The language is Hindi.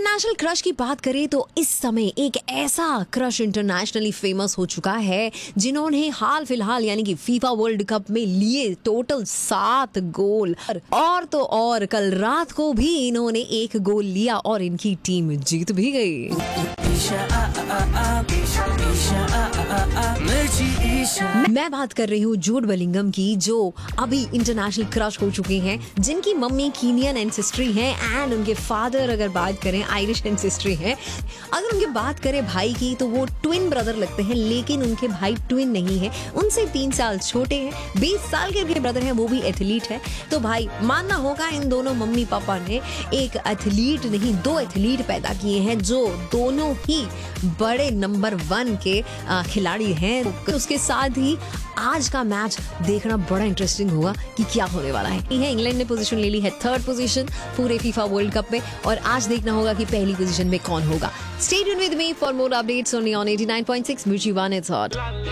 इंटरनेशनल क्रश की बात करें तो इस समय एक ऐसा क्रश इंटरनेशनली फेमस हो चुका है जिन्होंने हाल फिलहाल यानी कि फीफा वर्ल्ड कप में लिए टोटल 7 गोल और तो और कल रात को भी इन्होंने एक गोल लिया और इनकी टीम जीत भी गई। मैं बात कर रही हूँ जूड बेलिंगम की, जो अभी इंटरनेशनल क्रश हो चुके हैं, जिनकी मम्मी कीनियन एंसेस्ट्री है एंड उनके फादर अगर बात करें आयरिश एंसेस्ट्री है। अगर उनकी बात करें भाई की तो वो ट्विन ब्रदर लगते हैं, लेकिन उनके भाई ट्विन नहीं है, उनसे 3 साल छोटे हैं। 20 साल के उनके ब्रदर हैं, वो भी एथलीट है। तो भाई मानना होगा इन दोनों मम्मी पापा ने एक एथलीट नहीं 2 एथलीट पैदा किए हैं, जो दोनों ही बड़े नंबर 1 के खिलाड़ी हैं। उसके साथ ही आज का मैच देखना बड़ा इंटरेस्टिंग होगा कि क्या होने वाला है। इंग्लैंड ने पोजीशन ले ली है 3rd पोजीशन पूरे फीफा वर्ल्ड कप में, और आज देखना होगा कि पहली पोजीशन में कौन होगा। Stay tuned with me for more updates only on 89.6 मिर्ची वन इट्स हॉट।